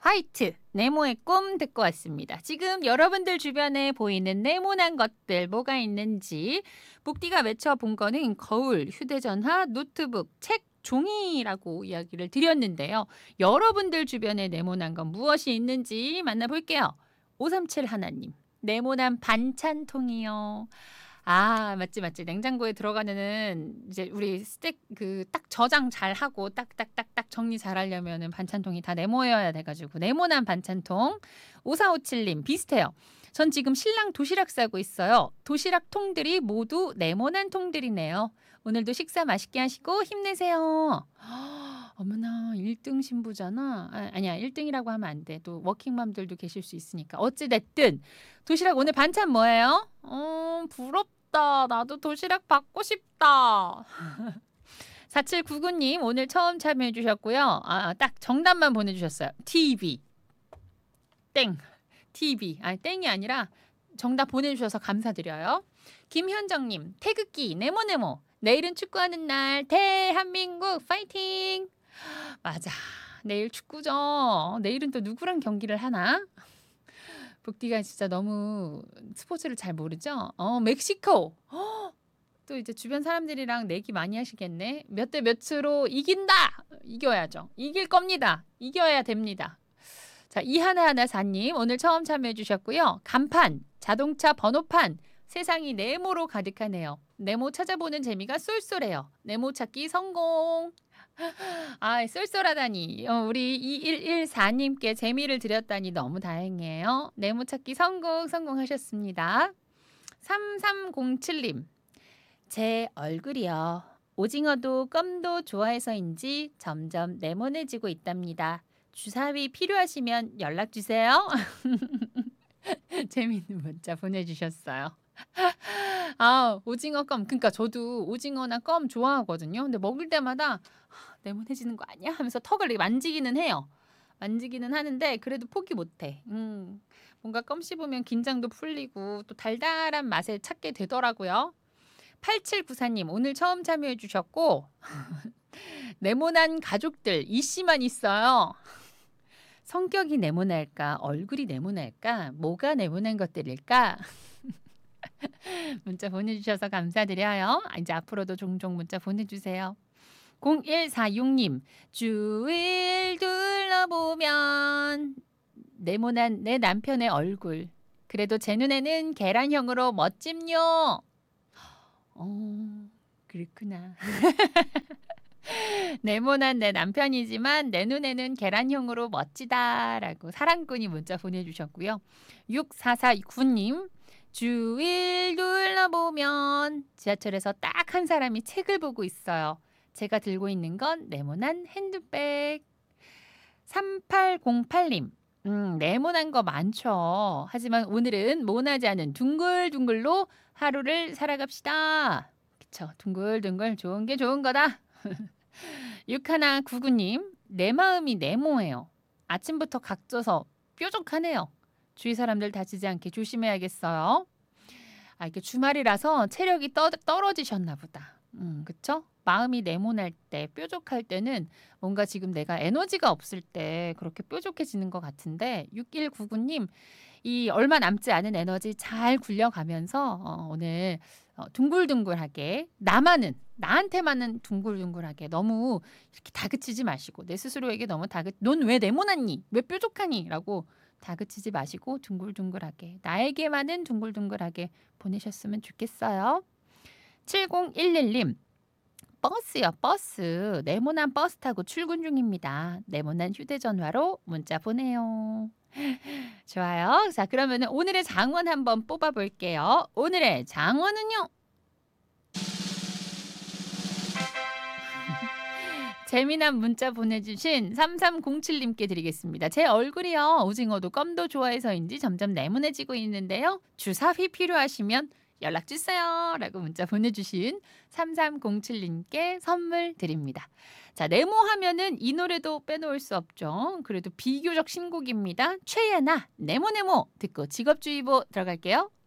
화이트, 네모의 꿈 듣고 왔습니다. 지금 여러분들 주변에 보이는 네모난 것들 뭐가 있는지 복디가 외쳐본 거는 거울, 휴대전화, 노트북, 책, 종이라고 이야기를 드렸는데요. 여러분들 주변에 네모난 건 무엇이 있는지 만나볼게요. 537 하나님, 네모난 반찬통이요. 아, 맞지, 맞지. 냉장고에 들어가는 이제 우리 스택 그 딱 저장 잘하고 딱딱딱딱 정리 잘하려면은 반찬통이 다 네모여야 돼가지고 네모난 반찬통. 5457님 비슷해요. 전 지금 신랑 도시락 싸고 있어요. 도시락 통들이 모두 네모난 통들이네요. 오늘도 식사 맛있게 하시고 힘내세요. 어머나 1등 신부잖아. 아니야 1등이라고 하면 안 돼. 또 워킹맘들도 계실 수 있으니까. 어찌됐든 도시락 오늘 반찬 뭐예요? 부럽다. 나도 도시락 받고 싶다. 4799님 오늘 처음 참여해 주셨고요. 딱 정답만 보내주셨어요. TV. 땡. TV. 땡이 아니라 정답 보내주셔서 감사드려요. 김현정님 태극기 네모네모. 내일은 축구하는 날 대한민국 파이팅. 맞아. 내일 축구죠. 내일은 또 누구랑 경기를 하나? 복디가 진짜 너무 스포츠를 잘 모르죠? 멕시코. 또 이제 주변 사람들이랑 내기 많이 하시겠네. 몇 대 몇으로 이긴다. 이겨야죠. 이길 겁니다. 이겨야 됩니다. 자, 이하나하나사님 오늘 처음 참여해 주셨고요. 간판, 자동차 번호판, 세상이 네모로 가득하네요. 네모 찾아보는 재미가 쏠쏠해요. 네모 찾기 성공. 쏠쏠하다니. 우리 2114님께 재미를 드렸다니 너무 다행이에요. 네모 찾기 성공하셨습니다. 3307님. 제 얼굴이요. 오징어도 껌도 좋아해서인지 점점 네모내지고 있답니다. 주사위 필요하시면 연락주세요. 재미있는 문자 보내주셨어요. 오징어 껌. 그러니까 저도 오징어나 껌 좋아하거든요. 근데 먹을 때마다 네모내지는 거 아니야? 하면서 턱을 이렇게 만지기는 해요. 만지기는 하는데 그래도 포기 못해. 뭔가 껌 씹으면 긴장도 풀리고 또 달달한 맛을 찾게 되더라고요. 8794님 오늘 처음 참여해 주셨고 네모난 가족들 이씨만 있어요. 성격이 네모날까 얼굴이 네모날까 뭐가 네모난 것들일까? 문자 보내주셔서 감사드려요. 이제 앞으로도 종종 문자 보내주세요. 0146님 주위를 둘러보면 네모난 내 남편의 얼굴 그래도 제 눈에는 계란형으로 멋짐요. 그렇구나. 네모난 내 남편이지만 내 눈에는 계란형으로 멋지다라고 사랑꾼이 문자 보내주셨고요. 6449님 주위를 둘러보면 지하철에서 딱 한 사람이 책을 보고 있어요. 제가 들고 있는 건 네모난 핸드백. 3808님 네모난 거 많죠. 하지만 오늘은 모나지 않은 둥글둥글로 하루를 살아갑시다. 그쵸. 둥글둥글 좋은 게 좋은 거다. 6199님 내 마음이 네모예요. 아침부터 각져서 뾰족하네요. 주위 사람들 다치지 않게 조심해야겠어요. 이게 주말이라서 체력이 떨어지셨나 보다. 그쵸? 마음이 네모날 때, 뾰족할 때는 뭔가 지금 내가 에너지가 없을 때 그렇게 뾰족해지는 것 같은데 6199님 이 얼마 남지 않은 에너지 잘 굴려가면서 오늘 둥글둥글하게 나한테만은 둥글둥글하게 너무 이렇게 다그치지 마시고 내 스스로에게 너무 넌 왜 네모났니? 왜 뾰족하니? 라고 다그치지 마시고 둥글둥글하게 나에게만은 둥글둥글하게 보내셨으면 좋겠어요. 7011님 버스요 버스 네모난 버스 타고 출근 중입니다. 네모난 휴대전화로 문자 보내요. 좋아요. 자 그러면 오늘의 장원 한번 뽑아볼게요. 오늘의 장원은요. 재미난 문자 보내주신 3307님께 드리겠습니다. 제 얼굴이요. 오징어도 껌도 좋아해서인지 점점 네모내지고 있는데요. 주사위 필요하시면 연락주세요. 라고 문자 보내주신 3307님께 선물 드립니다. 자, 네모하면은 이 노래도 빼놓을 수 없죠. 그래도 비교적 신곡입니다. 최애나 네모네모 듣고 직업주의보 들어갈게요.